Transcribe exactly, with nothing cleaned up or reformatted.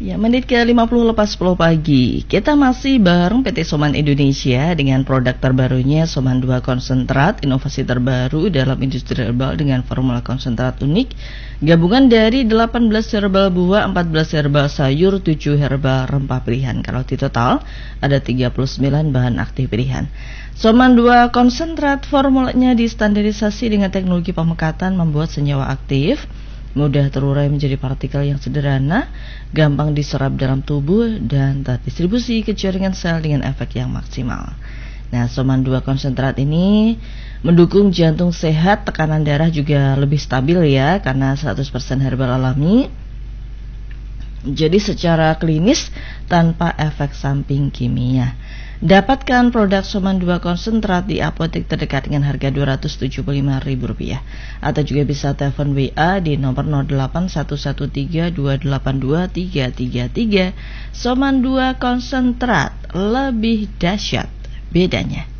Ya, menit ke lima puluh lepas sepuluh pagi. Kita masih bareng P T Soman Indonesia dengan produk terbarunya Soman dua Konsentrat, inovasi terbaru dalam industri herbal dengan formula konsentrat unik, gabungan dari delapan belas herbal buah, empat belas herbal sayur, tujuh herbal rempah pilihan. Kalau di total ada tiga puluh sembilan bahan aktif pilihan. Soman dua Konsentrat formulanya distandarisasi dengan teknologi pemekatan membuat senyawa aktif mudah terurai menjadi partikel yang sederhana, gampang diserap dalam tubuh, dan terdistribusi ke jaringan sel dengan efek yang maksimal. Nah, Soman dua Konsentrat ini mendukung jantung sehat, tekanan darah juga lebih stabil ya, karena seratus persen herbal alami. Jadi secara klinis tanpa efek samping kimia. Dapatkan produk Soman dua Konsentrat di apotek terdekat dengan harga dua ratus tujuh puluh lima ribu rupiah. Atau juga bisa telepon W A di nomor nol delapan satu satu tiga dua delapan dua tiga tiga tiga. Soman dua Konsentrat, lebih dahsyat bedanya.